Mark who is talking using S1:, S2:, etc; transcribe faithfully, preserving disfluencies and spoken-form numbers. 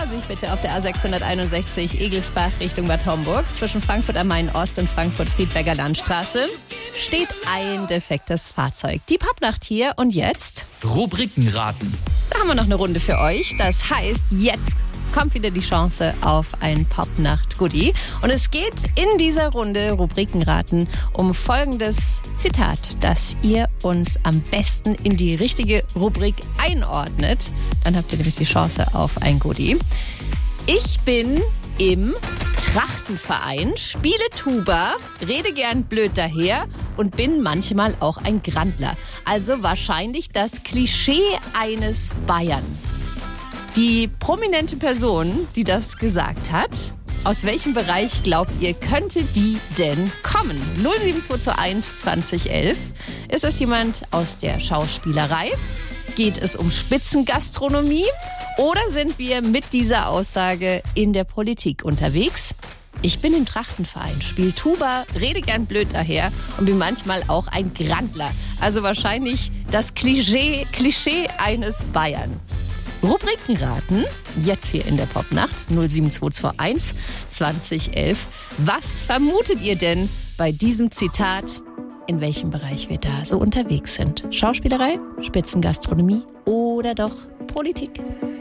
S1: Vorsicht bitte auf der A sechshunderteinundsechzig Egelsbach Richtung Bad Homburg. Zwischen Frankfurt am Main Ost und Frankfurt-Friedberger Landstraße steht ein defektes Fahrzeug. Die Popnacht hier und jetzt
S2: Rubrikenraten.
S1: Da haben wir noch eine Runde für euch. Das heißt, jetzt kommt wieder die Chance auf ein Popnacht-Goodie. Und es geht in dieser Runde Rubrikenraten um folgendes Zitat, das ihr uns am besten in die richtige Rubrik einordnet. Dann habt ihr nämlich die Chance auf ein Goodie. Ich bin im Trachtenverein, spiele Tuba, rede gern blöd daher und bin manchmal auch ein Grandler. Also wahrscheinlich das Klischee eines Bayern. Die prominente Person, die das gesagt hat, aus welchem Bereich glaubt ihr, könnte die denn kommen? null sieben zwei zwei eins zwanzig elf. Ist es jemand aus der Schauspielerei? Geht es um Spitzengastronomie? Oder sind wir mit dieser Aussage in der Politik unterwegs? Ich bin im Trachtenverein, spiele Tuba, rede gern blöd daher und bin manchmal auch ein Grandler. Also wahrscheinlich das Klischee, Klischee eines Bayern. Rubrikenraten, jetzt hier in der Popnacht, null sieben zwei zwei eins zwanzig elf. Was vermutet ihr denn bei diesem Zitat, in welchem Bereich wir da so unterwegs sind? Schauspielerei, Spitzengastronomie oder doch Politik?